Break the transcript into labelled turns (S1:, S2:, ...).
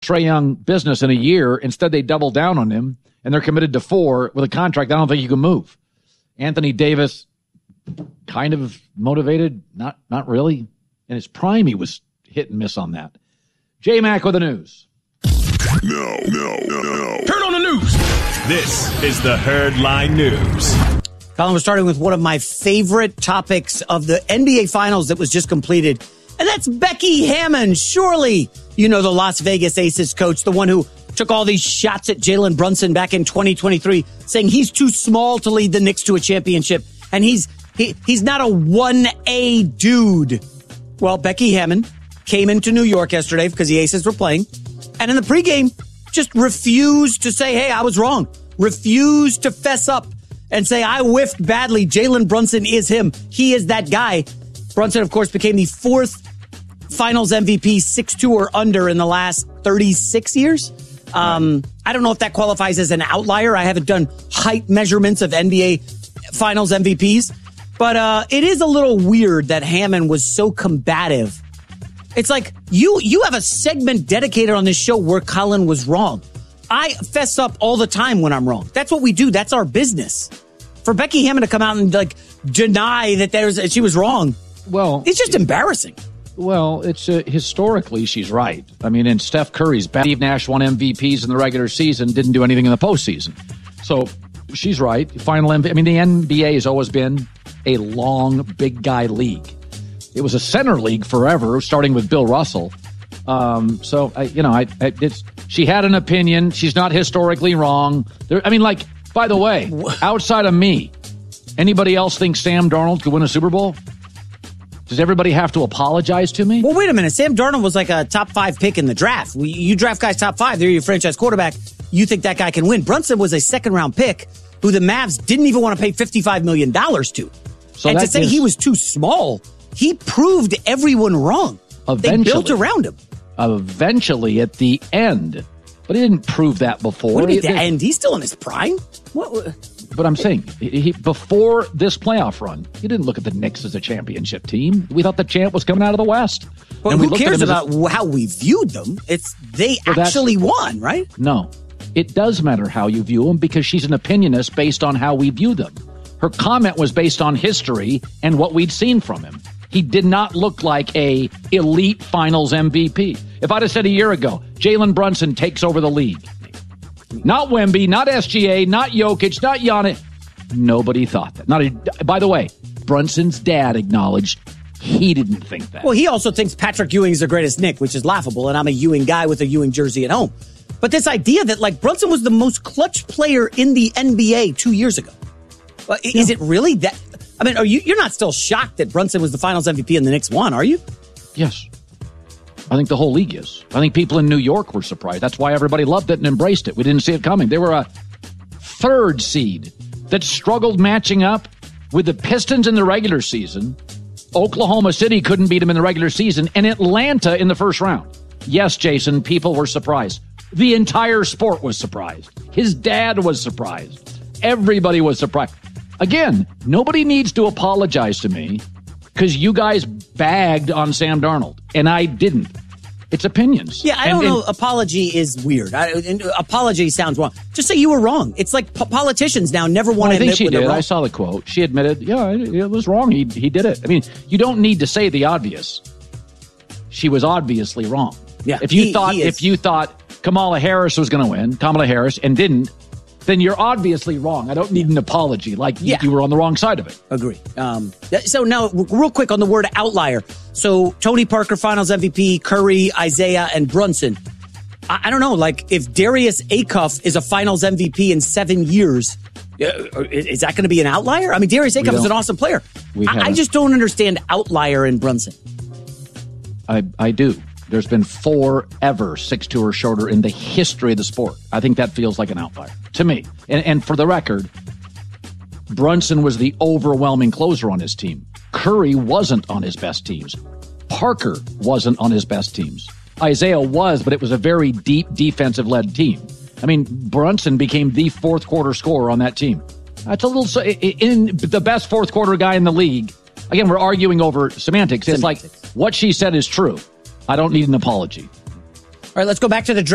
S1: Trae Young business in a year. Instead, they double down on him, and they're committed to 4 with a contract I don't think you can move. Anthony Davis, kind of motivated, not really. In his prime, he was hit and miss on that. J-Mac with the news.
S2: No.
S3: Turn on the news. This is the Herdline News.
S4: Colin, we're starting with one of my favorite topics of the NBA Finals that was just completed, and that's Becky Hammon. Surely you know the Las Vegas Aces coach, the one who took all these shots at Jalen Brunson back in 2023, saying he's too small to lead the Knicks to a championship, and he's not a 1A dude. Well, Becky Hammon came into New York yesterday because the Aces were playing, and in the pregame just refused to say, hey, I was wrong. Refused to fess up and say, I whiffed badly. Jalen Brunson is him. He is that guy. Brunson, of course, became the 4th Finals MVP, 6'2" or under in the last 36 years. I don't know if that qualifies as an outlier. I haven't done height measurements of NBA Finals MVPs. But it is a little weird that Hammon was so combative. It's like you have a segment dedicated on this show where Colin was wrong. I fess up all the time when I'm wrong. That's what we do. That's our business. For Becky Hammon to come out and deny that she was wrong, well, it's just embarrassing.
S1: Well, it's historically she's right. I mean, in Steph Curry's back, Steve Nash won MVPs in the regular season, didn't do anything in the postseason. So she's right. Final MVP. I mean, the NBA has always been a long, big guy league. It was a center league forever, starting with Bill Russell. She had an opinion. She's not historically wrong. By the way, outside of me, anybody else think Sam Darnold could win a Super Bowl? Does everybody have to apologize to me?
S4: Well, wait a minute. Sam Darnold was like a top 5 pick in the draft. You draft guys top 5. They're your franchise quarterback. You think that guy can win. Brunson was a second-round pick who the Mavs didn't even want to pay $55 million to. So and to say he was too small, he proved everyone wrong. They built around him.
S1: Eventually, at the end. But he didn't prove that before.
S4: What do you mean, the end? He's still in his prime? What?
S1: But I'm saying, before this playoff run, he didn't look at the Knicks as a championship team. We thought the champ was coming out of the West.
S4: Well, who cares about how we viewed them? They actually won, right?
S1: No. It does matter how you view them because she's an opinionist based on how we view them. Her comment was based on history and what we'd seen from him. He did not look like a elite finals MVP. If I'd have said a year ago, Jalen Brunson takes over the league. Not Wemby, not SGA, not Jokic, not Giannis. Nobody thought that. By the way, Brunson's dad acknowledged he didn't think that.
S4: Well, he also thinks Patrick Ewing's the greatest Knick, which is laughable, and I'm a Ewing guy with a Ewing jersey at home. But this idea that, Brunson was the most clutch player in the NBA 2 years ago. Is it really that? I mean, you're not still shocked that Brunson was the Finals MVP and the Knicks won, are you?
S1: Yes. I think the whole league is. I think people in New York were surprised. That's why everybody loved it and embraced it. We didn't see it coming. They were a 3rd seed that struggled matching up with the Pistons in the regular season. Oklahoma City couldn't beat them in the regular season, and Atlanta in the first round. Yes, Jason, people were surprised. The entire sport was surprised. His dad was surprised. Everybody was surprised. Again, nobody needs to apologize to me because you guys bagged on Sam Darnold, and I didn't. It's opinions.
S4: Yeah, I don't know. Apology is weird. Apology sounds wrong. Just say you were wrong. It's like politicians now never want to admit when they're wrong.
S1: I saw the quote. She admitted, it was wrong. He did it. I mean, you don't need to say the obvious. She was obviously wrong.
S4: Yeah,
S1: if you thought Kamala Harris was going to win, and didn't, then you're obviously wrong. I don't need an apology. You were on the wrong side of it.
S4: Agree. So now, real quick on the word outlier. So Tony Parker, Finals MVP, Curry, Isaiah, and Brunson. I don't know. If Darius Acuff is a Finals MVP in 7 years, is that going to be an outlier? I mean, Darius Acuff is an awesome player. I just don't understand outlier in Brunson.
S1: I do. There's been 4 ever 6'2" or shorter in the history of the sport. I think that feels like an outlier to me. And for the record, Brunson was the overwhelming closer on his team. Curry wasn't on his best teams. Parker wasn't on his best teams. Isaiah was, but it was a very deep defensive-led team. I mean, Brunson became the 4th quarter scorer on that team. That's a little in the best 4th quarter guy in the league. Again, we're arguing over semantics. It's like what she said is true. I don't need an apology.
S4: All right, let's go back to the draft.